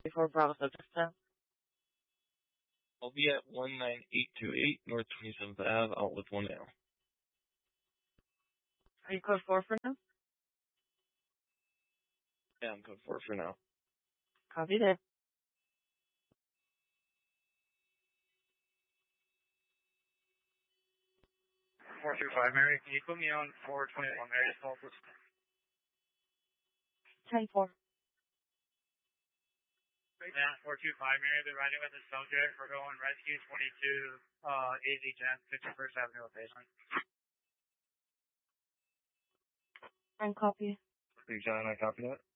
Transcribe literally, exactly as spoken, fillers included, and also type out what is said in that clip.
Before Bravo Delta. I'll be at one nine eight two eight North twenty-seventh Avenue, out with one L. Are you code four for now? Yeah, I'm code four for now. Copy that. four two five, Mary. Can you put me on four twenty-one, Mary? Call, please. ten four. Yeah, four two five, Mary. They're riding with the subject. We're going rescue twenty-two, uh, A Z Gen, fifty-first Avenue location. And copy. Three John, I copy that.